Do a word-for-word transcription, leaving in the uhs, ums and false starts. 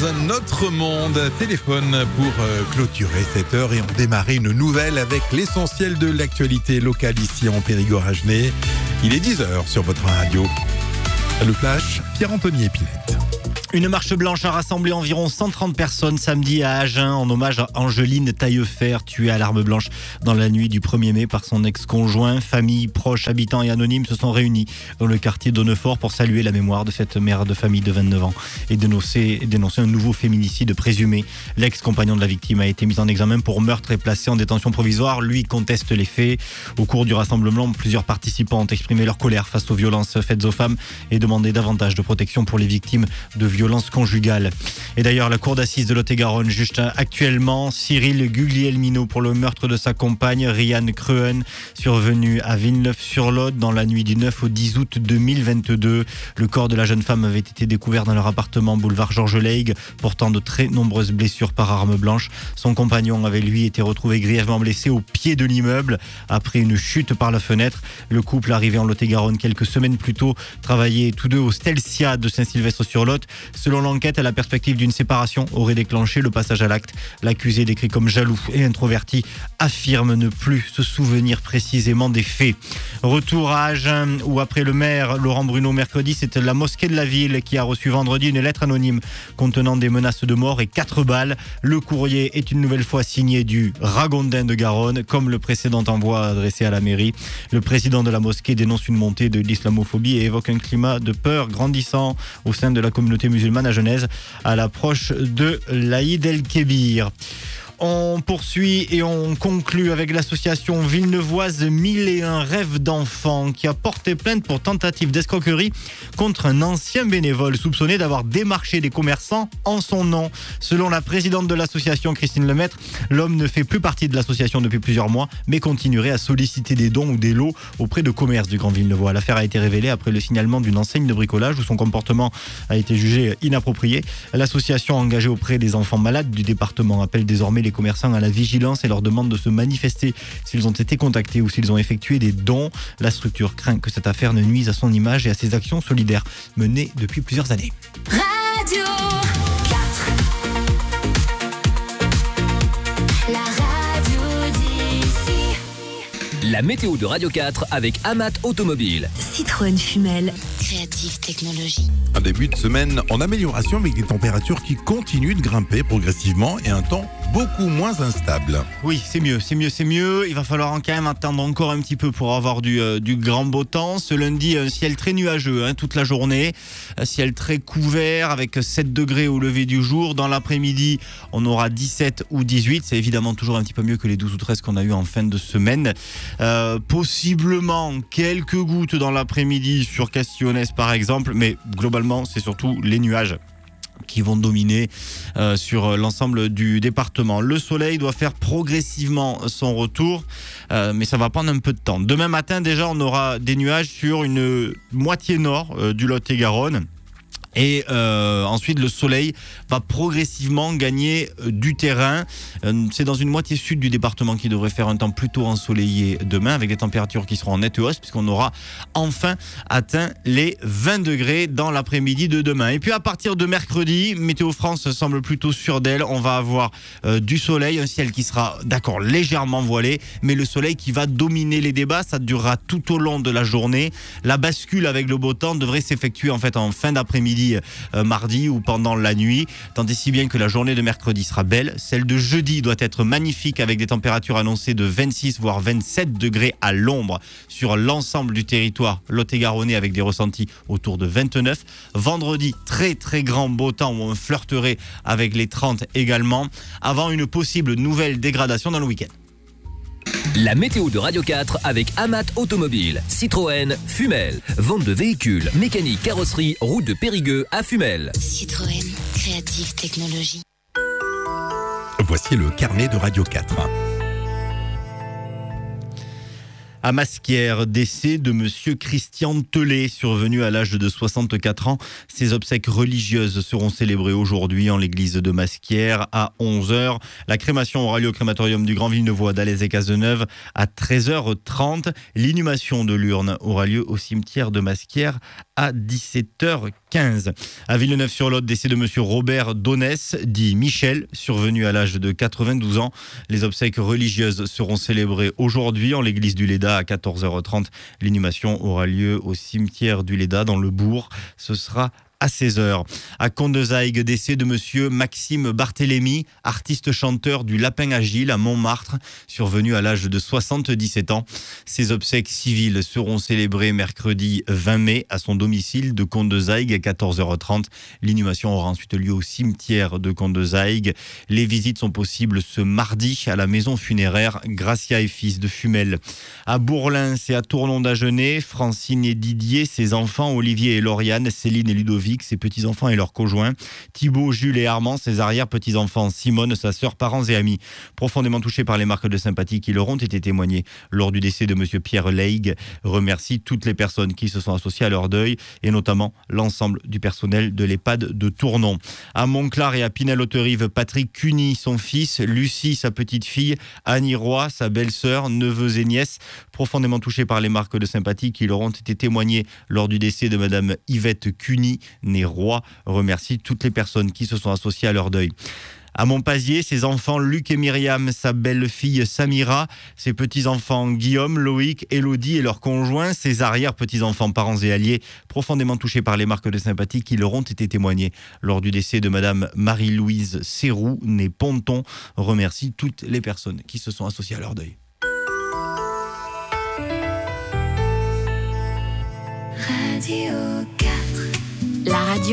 dans un autre monde. Téléphone pour euh, clôturer cette heure et on démarrer une nouvelle avec l'essentiel de l'actualité locale ici en Périgord-Agenais. Il est dix heures sur votre radio. Le flash, Pierre-Anthony Épinette. Une marche blanche a rassemblé environ cent trente personnes samedi à Agen en hommage à Angeline Taillefer, tuée à l'arme blanche dans la nuit du premier mai par son ex-conjoint. Familles, proches, habitants et anonymes se sont réunis dans le quartier d'Onnefort pour saluer la mémoire de cette mère de famille de vingt-neuf ans et dénoncer, dénoncer un nouveau féminicide présumé. L'ex-compagnon de la victime a été mis en examen pour meurtre et placé en détention provisoire. Lui conteste les faits. Au cours du rassemblement, plusieurs participants ont exprimé leur colère face aux violences faites aux femmes et demandé davantage de protection pour les victimes de violences violence conjugale. Et d'ailleurs, la cour d'assises de Lot-et-Garonne juge actuellement Cyril Guglielmino pour le meurtre de sa compagne Rianne Crehen, survenu à Villeneuve-sur-Lot dans la nuit du neuf au dix août deux mille vingt-deux. Le corps de la jeune femme avait été découvert dans leur appartement boulevard Georges Leigh, portant de très nombreuses blessures par arme blanche. Son compagnon avait lui été retrouvé grièvement blessé au pied de l'immeuble après une chute par la fenêtre. Le couple, arrivé en Lot-et-Garonne quelques semaines plus tôt, travaillait tous deux au Stelcia de Saint-Sylvestre-sur-Lot. Selon l'enquête, la perspective d'une séparation aurait déclenché le passage à l'acte. L'accusé, décrit comme jaloux et introverti, affirme ne plus se souvenir précisément des faits. Retour à Agen, où après le maire Laurent Bruno mercredi, c'est la mosquée de la ville qui a reçu vendredi une lettre anonyme contenant des menaces de mort et quatre balles. Le courrier est une nouvelle fois signé du Ragondin de Garonne, comme le précédent envoi adressé à la mairie. Le président de la mosquée dénonce une montée de l'islamophobie et évoque un climat de peur grandissant au sein de la communauté musulmane à Genèse à l'approche de l'Aïd el-Kébir. On poursuit et on conclut avec l'association villeneuvoise mille et un rêves d'enfants qui a porté plainte pour tentative d'escroquerie contre un ancien bénévole soupçonné d'avoir démarché des commerçants en son nom. Selon la présidente de l'association, Christine Lemaître, l'homme ne fait plus partie de l'association depuis plusieurs mois, mais continuerait à solliciter des dons ou des lots auprès de commerces du Grand Villeneuvois. L'affaire a été révélée après le signalement d'une enseigne de bricolage où son comportement a été jugé inapproprié. L'association engagée auprès des enfants malades du département appelle désormais les commerçants à la vigilance et leur demande de se manifester s'ils ont été contactés ou s'ils ont effectué des dons. La structure craint que cette affaire ne nuise à son image et à ses actions solidaires menées depuis plusieurs années. Radio quatre. La radio d'ici. La météo de Radio quatre avec Amat Automobile. Citroën Fumel. Creative Technologies. Un début de semaine en amélioration avec des températures qui continuent de grimper progressivement et un temps beaucoup moins instable. Oui, c'est mieux, c'est mieux, c'est mieux. Il va falloir quand même attendre encore un petit peu pour avoir du, euh, du grand beau temps. Ce lundi, un ciel très nuageux hein, toute la journée. Un ciel très couvert avec sept degrés au lever du jour. Dans l'après-midi, on aura dix-sept ou dix-huit. C'est évidemment toujours un petit peu mieux que les douze ou treize qu'on a eu en fin de semaine. Euh, possiblement quelques gouttes dans l'après-midi sur Castillonnès par exemple. Mais globalement, c'est surtout les nuages qui vont dominer euh, sur l'ensemble du département. Le soleil doit faire progressivement son retour, euh, mais ça va prendre un peu de temps. Demain matin, déjà, on aura des nuages sur une moitié nord euh, du Lot-et-Garonne. Et euh, ensuite, le soleil va progressivement gagner euh, du terrain. Euh, c'est dans une moitié sud du département qui devrait faire un temps plutôt ensoleillé demain, avec des températures qui seront en nette hausse, puisqu'on aura enfin atteint les vingt degrés dans l'après-midi de demain. Et puis à partir de mercredi, Météo France semble plutôt sûre d'elle. On va avoir euh, du soleil, un ciel qui sera, d'accord, légèrement voilé, mais le soleil qui va dominer les débats. Ça durera tout au long de la journée. La bascule avec le beau temps devrait s'effectuer en fait en fin d'après-midi Euh, mardi ou pendant la nuit, tant et si bien que la journée de mercredi sera belle. Celle de jeudi doit être magnifique avec des températures annoncées de vingt-six voire vingt-sept degrés à l'ombre sur l'ensemble du territoire lot-et-garonnais avec des ressentis autour de vingt-neuf. Vendredi, très très grand beau temps où on flirterait avec les trente également, avant une possible nouvelle dégradation dans le week-end. La météo de Radio quatre avec Amat Automobile. Citroën Fumel. Vente de véhicules, mécanique, carrosserie, route de Périgueux à Fumel. Citroën Creative Technologies. Voici le carnet de Radio quatre. À Masquières, décès de monsieur Christian Tellet, survenu à l'âge de soixante-quatre ans. Ses obsèques religieuses seront célébrées aujourd'hui en l'église de Masquières à onze heures. La crémation aura lieu au crématorium du Grand Villeneuvois d'Alès et Cazeneuve à treize heures trente. L'inhumation de l'urne aura lieu au cimetière de Masquières à dix-sept heures quinze. À Villeneuve-sur-Lot, décès de monsieur Robert Donès, dit Michel, survenu à l'âge de quatre-vingt-douze ans. Les obsèques religieuses seront célébrées aujourd'hui en l'église du Léda à quatorze heures trente. L'inhumation aura lieu au cimetière du Léda dans le bourg. Ce sera à seize heures. À Condezaïgue, décès de monsieur Maxime Barthélémy, artiste chanteur du Lapin Agile à Montmartre, survenu à l'âge de soixante-dix-sept ans. Ses obsèques civiles seront célébrées mercredi vingt mai à son domicile de Condezaïgue à quatorze heures trente. L'inhumation aura ensuite lieu au cimetière de Condezaïgue. Les visites sont possibles ce mardi à la maison funéraire Gracia et Fils de Fumel. À Bourlins et à Tournon d'Agenais, Francine et Didier, ses enfants Olivier et Lauriane, Céline et Ludovic, ses petits-enfants et leurs conjoints, Thibaut, Jules et Armand, ses arrière-petits-enfants, Simone, sa sœur, parents et amis. Profondément touchés par les marques de sympathie qui leur ont été témoignées lors du décès de monsieur Pierre Leigh, remercie toutes les personnes qui se sont associées à leur deuil et notamment l'ensemble du personnel de l'EHPAD de Tournon. À Montclar et à Pinel-Haute-Rive, Patrick Cuny, son fils, Lucie, sa petite-fille, Annie Roy, sa belle-sœur, neveux et nièces, profondément touchés par les marques de sympathie qui leur ont été témoignées lors du décès de madame Yvette Cuny, née Roy, remercie toutes les personnes qui se sont associées à leur deuil. À Montpazier, ses enfants Luc et Myriam, sa belle-fille Samira, ses petits-enfants Guillaume, Loïc, Élodie et leurs conjoints, ses arrière-petits-enfants, parents et alliés, profondément touchés par les marques de sympathie qui leur ont été témoignées lors du décès de madame Marie-Louise Serroux, née Ponton, remercie toutes les personnes qui se sont associées à leur deuil. Radio quatre. La radio